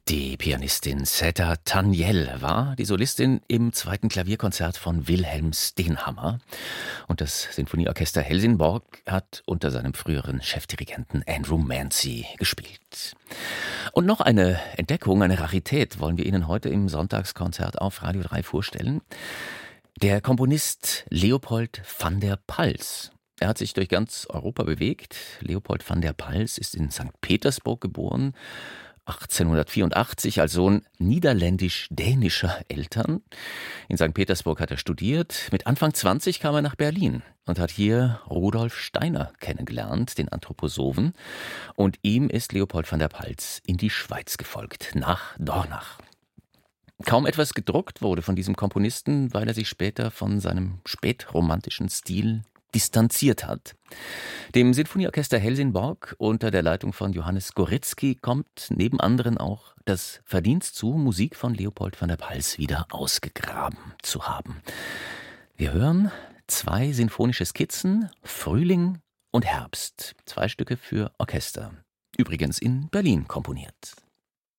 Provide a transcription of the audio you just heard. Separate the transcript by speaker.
Speaker 1: Die Pianistin Zeta Taniel war die Solistin im zweiten Klavierkonzert von Wilhelm Stenhammar. Und das Sinfonieorchester Helsingborg hat unter seinem früheren Chefdirigenten Andrew Mancy gespielt. Und noch eine Entdeckung, eine Rarität wollen wir Ihnen heute im Sonntagskonzert auf Radio 3 vorstellen. Der Komponist Leopold van der Pals. Er hat sich durch ganz Europa bewegt. Leopold van der Pals ist in St. Petersburg geboren, 1884 als Sohn niederländisch-dänischer Eltern. In St. Petersburg hat er studiert. Mit Anfang 20 kam er nach Berlin und hat hier Rudolf Steiner kennengelernt, den Anthroposophen. Und ihm ist Leopold van der Pals in die Schweiz gefolgt, nach Dornach. Kaum etwas gedruckt wurde von diesem Komponisten, weil er sich später von seinem spätromantischen Stil distanziert hat. Dem Sinfonieorchester Helsingborg unter der Leitung von Johannes Goretzky kommt neben anderen auch das Verdienst zu, Musik von Leopold van der Pals wieder ausgegraben zu haben. Wir hören 2 sinfonische Skizzen, Frühling und Herbst, 2 Stücke für Orchester, übrigens in Berlin komponiert.